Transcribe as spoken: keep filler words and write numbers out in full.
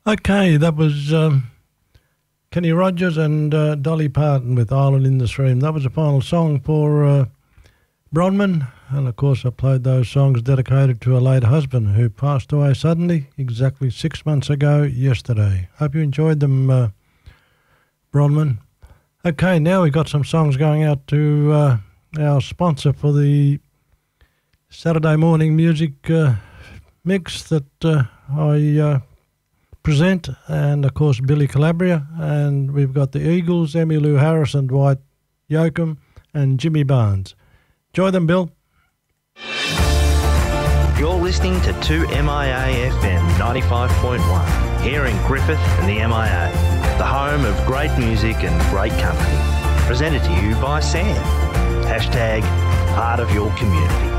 Okay, that was um, Kenny Rogers and uh, Dolly Parton with Island in the Stream. That was the final song for uh, Bronwyn. And, of course, I played those songs dedicated to a late husband who passed away suddenly exactly six months ago yesterday. Hope you enjoyed them, uh, Bronwyn. Okay, now we've got some songs going out to uh, our sponsor for the Saturday morning music uh, mix that uh, I uh, present, and, of course, Billy Calabria. And we've got the Eagles, Emmylou Harris and Dwight Yoakam, and Jimmy Barnes. Enjoy them, Bill. You're listening to two M I A F M ninety-five point one, here in Griffith and the M I A, the home of great music and great company. Presented to you by Sam. Hashtag part of your community.